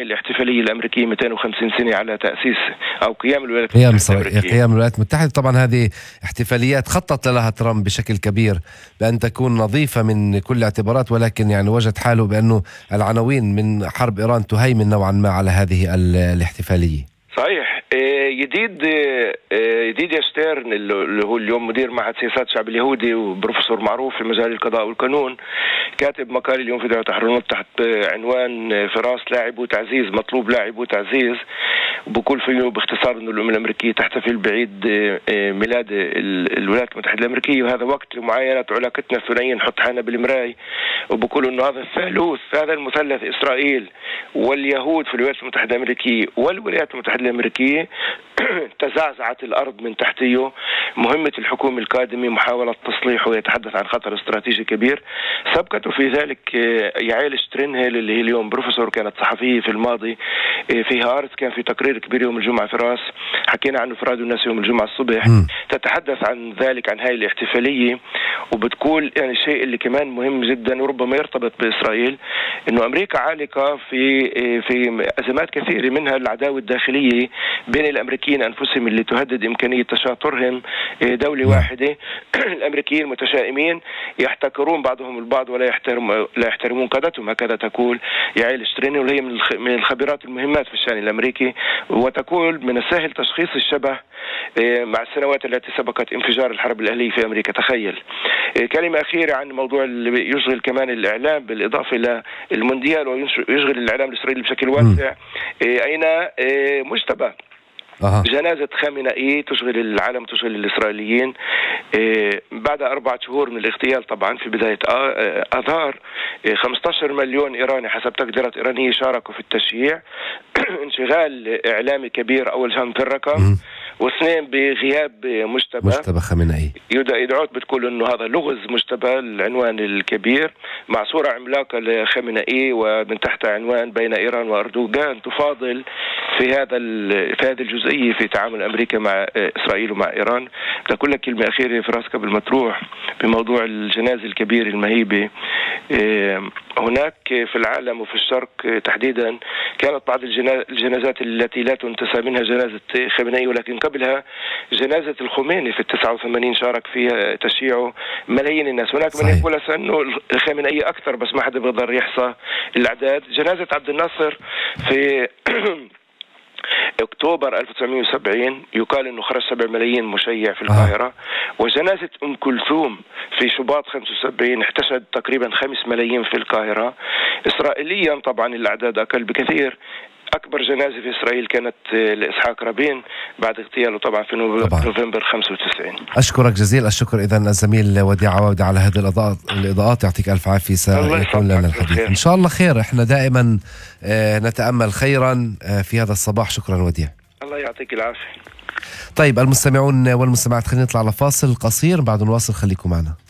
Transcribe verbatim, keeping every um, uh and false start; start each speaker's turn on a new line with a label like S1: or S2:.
S1: الاحتفالية الأمريكية مئتين وخمسين سنة على تأسيس أو قيام الولايات
S2: قيام
S1: المتحدة الأمريكية.
S2: قيام الولايات المتحدة. طبعا هذه احتفاليات خطط لها ترامب بشكل كبير بأن تكون نظيفة من كل الاعتبارات، ولكن يعني وجد حاله بأنه العناوين من حرب إيران تهيمن نوعا ما على هذه الاحتفالية.
S1: صحيح. جديد جديد يا شتيرن اللي هو اليوم مدير معهد سياسات الشعب اليهودي وبروفيسور معروف في مجال القضاء والقانون، كاتب مقال اليوم في دعوة تحرير تحت عنوان فراس لاعب وتعزيز، مطلوب لاعب وتعزيز، وبقول فيه باختصار انه الامم الامريكيه تحتفل بعيد ميلاد الولايات المتحده الامريكيه، وهذا وقت لمعاينه علاقتنا الثنائيه نحط حالنا بالمراي، وبقول انه هذا الثالوث، هذا المثلث اسرائيل واليهود في الولايات المتحده الامريكيه والولايات المتحده الامريكيه تزعزعت الارض من تحتيه. مهمه الحكومه القادمه محاوله تصليحه، ويتحدث عن خطر استراتيجي كبير. سبقته في ذلك يعيل شترينهيل اللي هي اليوم بروفيسور، كانت صحفيه في الماضي في هارتس، كان في تقرير كبير يوم الجمعه في راس، حكينا عنه في راديو الناس يوم الجمعه الصبح. م. تتحدث عن ذلك، عن هاي الاحتفاليه، وبتقول يعني الشيء اللي كمان مهم جدا وربما يرتبط باسرائيل، انه امريكا عالقه في في ازمات كثيره، منها العداوه الداخليه بين الامريكيين انفسهم اللي تهدد امكانيه تشاطرهم دوله واحده. الامريكيين متشائمين يحتكرون بعضهم البعض ولا يحترم لا يحترمون قادتهم، هكذا تقول يعيل شتريني، وهي من الخبرات المهمات في الشان الامريكي، وتقول من السهل تشخيص الشبه مع السنوات التي سبقت انفجار الحرب الاهليه في امريكا. تخيل. كلمه اخيره عن موضوع اللي يشغل كمان الاعلام بالاضافه الى المونديال، ويشغل الاعلام الاسرائيلي بشكل واسع، اين مشتبه أه. جنازة خامنئي تشغل العالم، تشغل الإسرائيليين بعد أربعة شهور من الاغتيال. طبعا في بداية آذار خمسة عشر مليون إيراني حسب تقديرات إيرانية شاركوا في التشييع. انشغال إعلامي كبير أول شيء في الرقم، م. واثنين بغياب مشتبه
S2: مشتبه خامنئي.
S1: يدعوت بتقول انه هذا لغز مشتبه، العنوان الكبير مع صورة عملاقة لخامنئي، ومن تحت عنوان بين ايران واردوغان، تفاضل في هذا في هذه الجزئية في تعامل امريكا مع اسرائيل ومع ايران. تقول لك كلمة اخيرة في راس قبل ما تروح بموضوع الجنازة الكبيرة المهيبة. هناك في العالم وفي الشرق تحديدا كانت بعض الجنازات التي لا تنتسى، منها جنازة خامنئي، ولكن قبلها جنازة الخميني في التسعة وثمانين شارك فيها تشييعه ملايين الناس. هناك من يقول أنه الخامنئي أكثر، بس ما حدا بيقدر يحصى الأعداد. جنازة عبد الناصر في أكتوبر ألف وتسعمائة وسبعين يقال أنه خرج سبع ملايين مشيع في القاهرة. وجنازة أم كلثوم في شباط خمسة وسبعين احتشد تقريبا خمس ملايين في القاهرة. إسرائيليا طبعا الأعداد أقل بكثير. أكبر جنازة في إسرائيل كانت لإسحاق رابين بعد اغتياله طبعا في نوفمبر خمسة وتسعين.
S2: أشكرك جزيل الشكر إذن الزميل وديع عواد على هذه الإضاءات. الإضاءات يعطيك ألف عافية، سيكون لنا الحديث إن شاء الله خير. إحنا دائما نتأمل خيرا في هذا الصباح. شكرا وديع.
S1: الله يعطيك العافية.
S2: طيب المستمعون والمستمعات، خلينا نطلع على فاصل قصير، بعد نواصل، خليكم معنا.